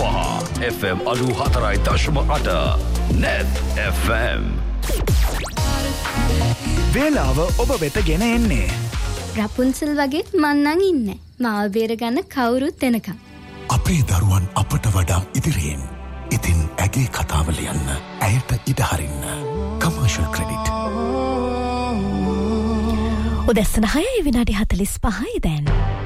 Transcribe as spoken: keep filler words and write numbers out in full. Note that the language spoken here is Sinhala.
පහ F M අනූහතරයි දශම අට Net F M. වේලාව ඔබ වෙත ගෙන එන්නේ රපුන්සල් වගේ මන්නන් ඉන්නේ. මාව බේරගන්න කවුරුත් එනකම්. අපේ දරුවන් අපට වඩා ඉදිරියෙන්. ඉතින් ඇගේ කතාව ලියන්න. ඇයට ඉඩ හරින්න. Commercial credit. උදැසන හයයි විනාඩි හතළිස් පහයි දැන්.